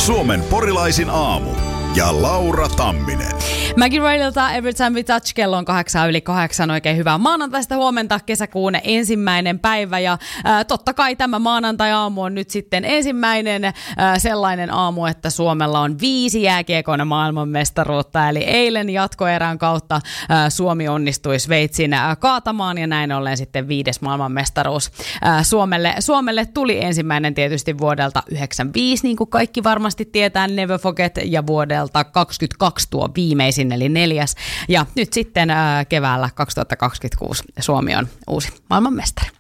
Suomen porilaisin aamu ja Laura Tamminen. McIntyreilta Every Time We Touch, kello on 8:08. Oikein hyvää maanantaista huomenta, kesäkuun 1. päivä. Ja totta kai tämä maanantai-aamu on nyt sitten ensimmäinen sellainen aamu, että Suomella on 5 jääkiekon maailmanmestaruutta. Eli eilen jatkoerän kautta Suomi onnistui Sveitsin kaatamaan ja näin ollen sitten 5. maailmanmestaruus Suomelle tuli ensimmäinen tietysti vuodelta 1995, niin kuin kaikki varmasti tietää, Never Forget, ja vuodelta 2022 tuo viimeisin, eli 4. Ja nyt sitten keväällä 2026 Suomi on uusi maailmanmestari.